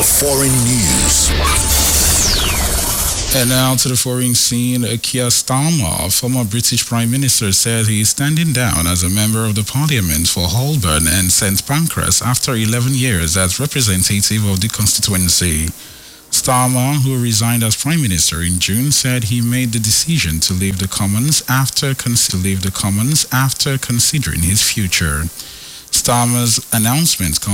foreign news. And now to the foreign scene. Keir Starmer, former British Prime Minister, said he is standing down as a member of the Parliament for Holborn and St Pancras after 11 years as representative of the constituency. Starmer, who resigned as Prime Minister in June, said he made the decision to leave the Commons after considering his future. Starmer's announcement comes